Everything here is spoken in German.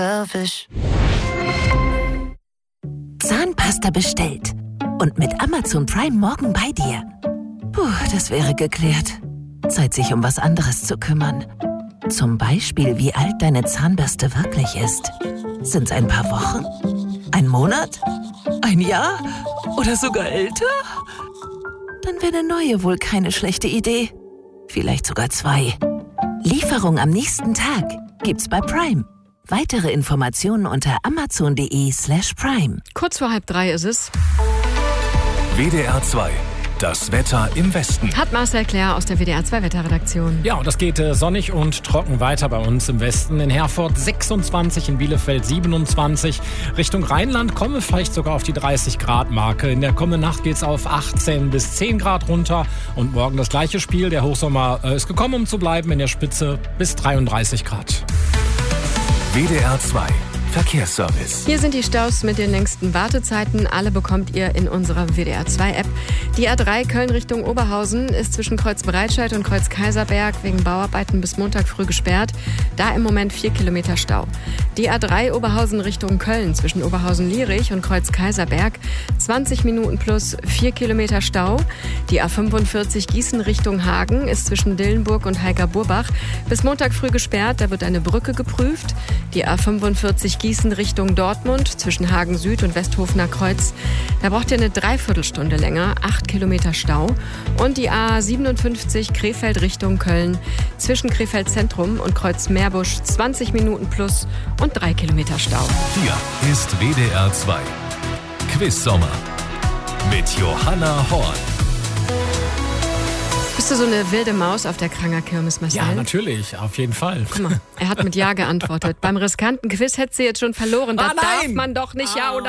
Zahnpasta bestellt. Und mit Amazon Prime morgen bei dir. Puh, das wäre geklärt. Zeit, sich um was anderes zu kümmern. Zum Beispiel, wie alt deine Zahnbürste wirklich ist. Sind's ein paar Wochen? Ein Monat? Ein Jahr? Oder sogar älter? Dann wäre eine neue wohl keine schlechte Idee. Vielleicht sogar 2. Lieferung am nächsten Tag gibt's bei Prime. Weitere Informationen unter amazon.de/prime. Kurz vor 2:30 ist es. WDR 2. Das Wetter im Westen. Hat Marcel Claire aus der WDR 2 Wetterredaktion. Ja, und das geht sonnig und trocken weiter bei uns im Westen. In Herford 26, in Bielefeld 27. Richtung Rheinland kommen wir vielleicht sogar auf die 30-Grad-Marke. In der kommenden Nacht geht es auf 18 bis 10 Grad runter. Und morgen das gleiche Spiel. Der Hochsommer ist gekommen, um zu bleiben. In der Spitze bis 33 Grad. WDR 2. Verkehrsservice. Hier sind die Staus mit den längsten Wartezeiten. Alle bekommt ihr in unserer WDR 2 App. Die A3 Köln Richtung Oberhausen ist zwischen Kreuz Breitscheid und Kreuz Kaiserberg wegen Bauarbeiten bis Montag früh gesperrt. Da im Moment 4 Kilometer Stau. Die A3 Oberhausen Richtung Köln zwischen Oberhausen-Lierich und Kreuz Kaiserberg 20 Minuten plus 4 Kilometer Stau. Die A45 Gießen Richtung Hagen ist zwischen Dillenburg und Heiger-Burbach bis Montag früh gesperrt. Da wird eine Brücke geprüft. Die A45 Gießen Richtung Dortmund zwischen Hagen Süd und Westhofener Kreuz. Da braucht ihr eine Dreiviertelstunde länger, 8 Kilometer Stau. Und die A57 Krefeld Richtung Köln zwischen Krefeld Zentrum und Kreuz Meerbusch 20 Minuten plus und 3 Kilometer Stau. Hier ist WDR 2. Quiz-Sommer mit Johanna Horn. Bist du so eine wilde Maus auf der Kranger Kirmes, Marcel? Ja, natürlich, auf jeden Fall. Guck mal, er hat mit Ja geantwortet. Beim riskanten Quiz hättest du jetzt schon verloren. Da darf man doch nicht Ja oder